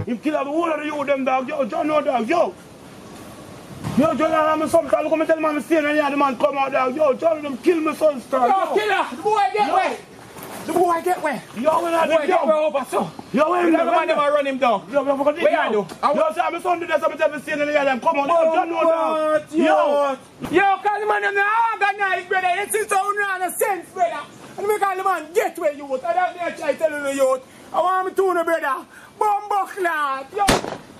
Him kill the whole of the youth them dog. Yo, John no dog, yo. Yo, John and some time come and tell me I'm staying and the man come out dog. Yo, John them kill my son star. Yo, killer, the boy get where? The boy get where? Yo, when I boy get where over so. Yo, when never man never run him down. Yo, we forgot it. Where I do? Yo, say my son do this, I'm tell me staying and them come out. Yo, John no dog. Yo, call the man on the organized brother. It's his own run a sense, brother. And we call the man get where youth. I don't need to try telling the youth. I want me to know, brother. Bumbo clot. Yo.